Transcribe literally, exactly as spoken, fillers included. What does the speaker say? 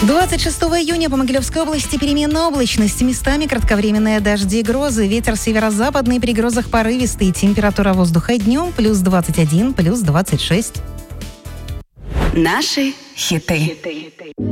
двадцать шестого июня по Могилевской области переменная облачность. Местами кратковременные дожди и грозы. Ветер северо-западный, при грозах порывистый. Температура воздуха днем плюс двадцать один, плюс двадцать шесть. Наши хиты.